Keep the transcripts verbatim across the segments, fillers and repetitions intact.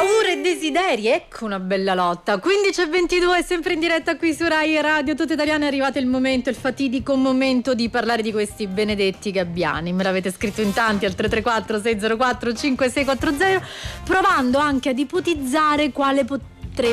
Paure e desideri, ecco una bella lotta. quindici e ventidue, sempre in diretta qui su Rai Radio Tutta Italiana. È arrivato il momento, il fatidico momento di parlare di questi benedetti gabbiani. Me l'avete scritto in tanti al tre tre quattro sei zero quattro cinque sei quattro zero, provando anche ad ipotizzare quale potrebbe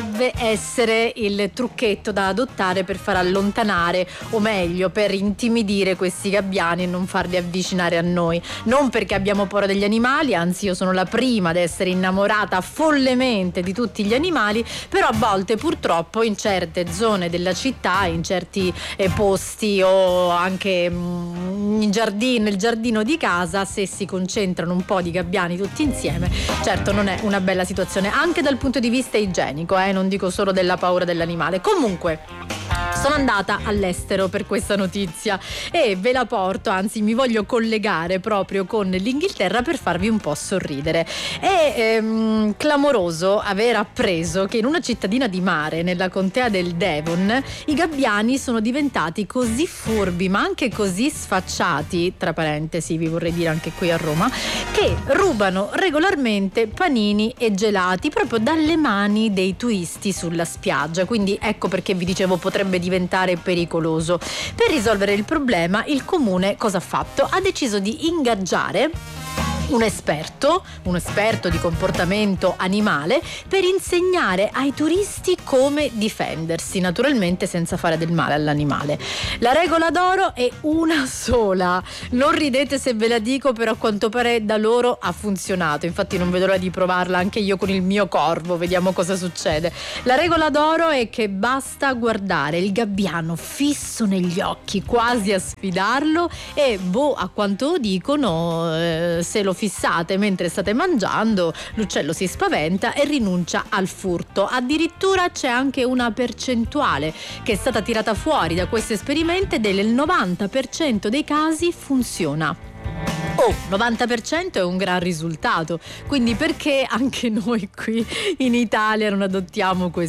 essere il trucchetto da adottare per far allontanare, o meglio per intimidire questi gabbiani e non farli avvicinare a noi. Non perché abbiamo paura degli animali, anzi io sono la prima ad essere innamorata follemente di tutti gli animali, però a volte purtroppo in certe zone della città, in certi eh, posti o anche mm, in giardino, nel giardino di casa, se si concentrano un po' di gabbiani tutti insieme, certo non è una bella situazione anche dal punto di vista igienico. Eh, non dico solo della paura dell'animale. Comunque sono andata all'estero per questa notizia e ve la porto, anzi mi voglio collegare proprio con l'Inghilterra per farvi un po' sorridere. È ehm, clamoroso aver appreso che in una cittadina di mare nella contea del Devon i gabbiani sono diventati così furbi ma anche così sfacciati, tra parentesi vi vorrei dire anche qui a Roma, che rubano regolarmente panini e gelati proprio dalle mani dei turisti sulla spiaggia. Quindi ecco perché vi dicevo potrebbe diventare pericoloso. Per risolvere il problema il comune cosa ha fatto? Ha deciso di ingaggiare un esperto, un esperto di comportamento animale per insegnare ai turisti come difendersi, naturalmente senza fare del male all'animale. La regola d'oro è una sola, non ridete se ve la dico, però a quanto pare da loro ha funzionato, infatti non vedo l'ora di provarla anche io con il mio corvo, vediamo cosa succede. La regola d'oro è che basta guardare il gabbiano fisso negli occhi, quasi a sfidarlo, e boh, a quanto dicono, eh, se lo fissate mentre state mangiando, l'uccello si spaventa e rinuncia al furto. Addirittura c'è anche una percentuale che è stata tirata fuori da questo esperimento e del novanta per cento dei casi funziona. Oh, novanta per cento è un gran risultato, quindi perché anche noi qui in Italia non adottiamo questo